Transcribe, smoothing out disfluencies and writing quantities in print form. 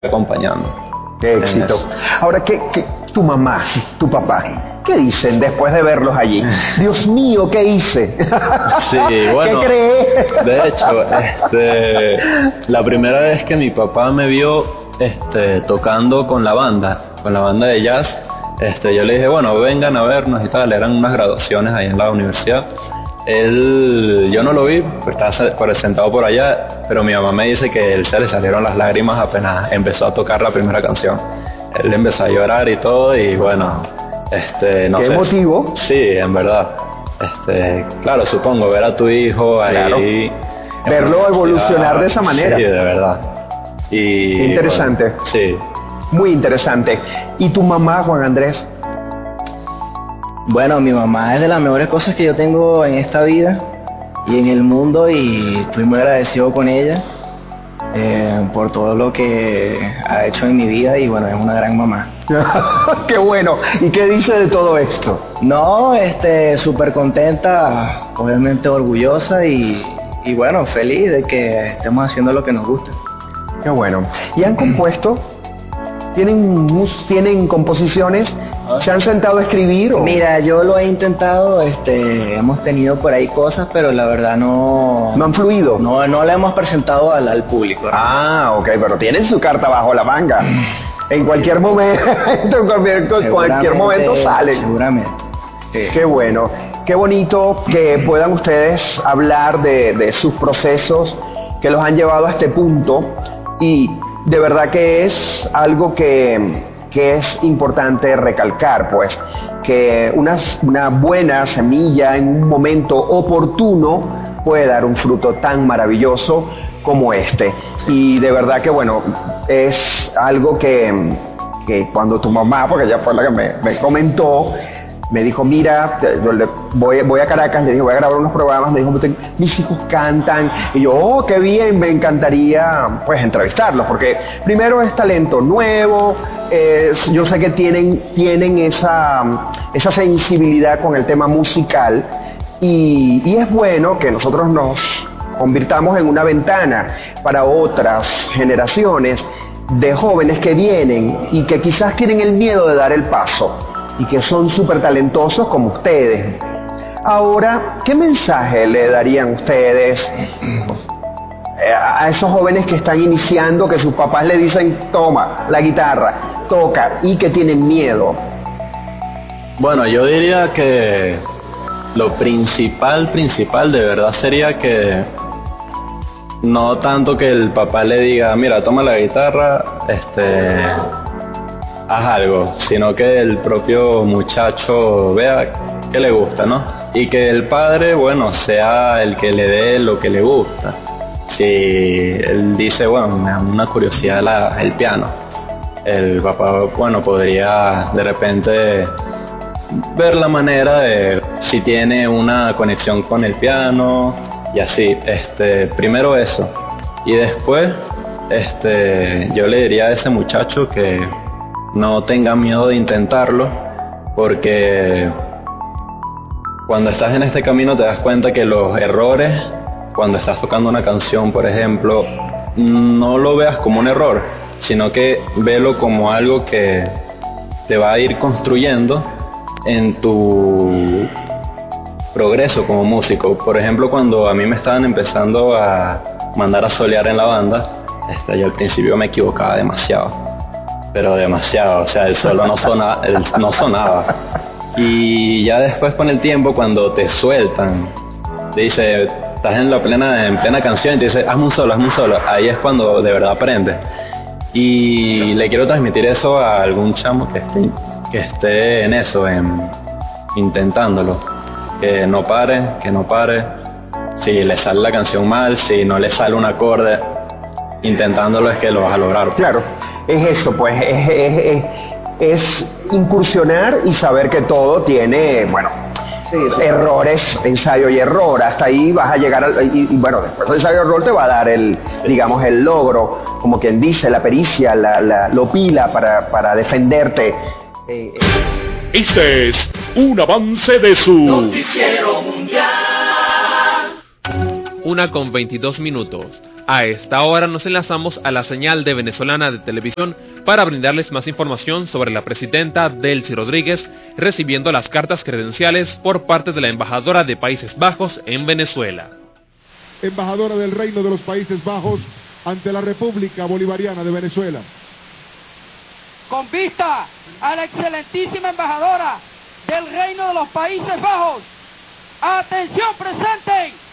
acompañando. Qué éxito. Ahora, ¿qué tu mamá, tu papá, qué dicen después de verlos allí? Dios mío, ¿qué hice? Sí, bueno, ¿qué crees? de hecho, la primera vez que mi papá me vio tocando con la banda de jazz, yo le dije, bueno, vengan a vernos y tal, eran unas graduaciones ahí en la universidad. Yo no lo vi, pues estaba sentado por allá, pero mi mamá me dice que él se le salieron las lágrimas apenas empezó a tocar la primera canción. Él empezó a llorar y todo, y bueno, no ¿Qué sé. motivo? Sí, en verdad. Claro, supongo, ver a tu hijo ahí. Claro. Verlo evolucionar de esa manera. Sí, de verdad. Y, interesante. Bueno, sí. Muy interesante. ¿Y tu mamá, Juan Andrés? Bueno, mi mamá es de las mejores cosas que yo tengo en esta vida y en el mundo, y estoy muy agradecido con ella por todo lo que ha hecho en mi vida, y bueno, es una gran mamá. ¡Qué bueno! ¿Y qué dice de todo esto? No, súper contenta, obviamente orgullosa y bueno, feliz de que estemos haciendo lo que nos gusta. ¡Qué bueno! ¿Y han compuesto? ¿Tienen composiciones? ¿Se han sentado a escribir? Mira, yo lo he intentado, hemos tenido por ahí cosas, pero la verdad no... ¿No han fluido? No la hemos presentado al público. Ah, ok, pero tienen su carta bajo la manga. En cualquier momento, cualquier momento salen. Seguramente. Sí. Qué bueno, qué bonito que puedan ustedes hablar de sus procesos que los han llevado a este punto, y de verdad que es algo que es importante recalcar, pues, que una buena semilla en un momento oportuno puede dar un fruto tan maravilloso como este. Y de verdad que, bueno, es algo que cuando tu mamá, porque ella fue la que me comentó, me dijo, mira, voy a Caracas, le dije, voy a grabar unos programas, me dijo, mis hijos cantan, y yo, oh, qué bien, me encantaría, pues, entrevistarlos, porque primero es talento nuevo, yo sé que tienen esa sensibilidad con el tema musical, y es bueno que nosotros nos convirtamos en una ventana para otras generaciones de jóvenes que vienen y que quizás tienen el miedo de dar el paso, y que son súper talentosos como ustedes. Ahora, ¿qué mensaje le darían ustedes a esos jóvenes que están iniciando, que sus papás le dicen, toma la guitarra, toca, y que tienen miedo? Bueno, yo diría que lo principal de verdad sería que no tanto que el papá le diga, mira, toma la guitarra, haz algo, sino que el propio muchacho vea que le gusta, ¿no? Y que el padre, bueno, sea el que le dé lo que le gusta. Si él dice, bueno, me da una curiosidad el piano, el papá, bueno, podría de repente ver la manera de si tiene una conexión con el piano y así. Primero eso, y después yo le diría a ese muchacho que no tenga miedo de intentarlo, porque cuando estás en este camino te das cuenta que los errores, cuando estás tocando una canción, por ejemplo, no lo veas como un error, sino que velo como algo que te va a ir construyendo en tu progreso como músico. Por ejemplo, cuando a mí me estaban empezando a mandar a solear en la banda, yo al principio me equivocaba demasiado, pero demasiado, o sea, el solo no sonaba. Y ya después, con el tiempo, cuando te sueltan, te dice, estás en plena canción y te dice, hazme un solo, ahí es cuando de verdad aprendes. Y le quiero transmitir eso a algún chamo que esté en eso, intentándolo, que no pare, si le sale la canción mal, si no le sale un acorde, intentándolo es que lo vas a lograr. Claro, es eso, pues, es incursionar y saber que todo tiene, bueno, sí, errores, ensayo y error. Hasta ahí vas a llegar y bueno, después del ensayo y error te va a dar digamos, el logro, como quien dice, la pericia, lo pila para defenderte. Este es un avance de su Noticiero Mundial. 1:22 minutos. A esta hora nos enlazamos a la señal de Venezolana de Televisión para brindarles más información sobre la presidenta Delcy Rodríguez recibiendo las cartas credenciales por parte de la embajadora de Países Bajos en Venezuela. Embajadora del Reino de los Países Bajos ante la República Bolivariana de Venezuela. Con vista a la excelentísima embajadora del Reino de los Países Bajos, atención, presenten.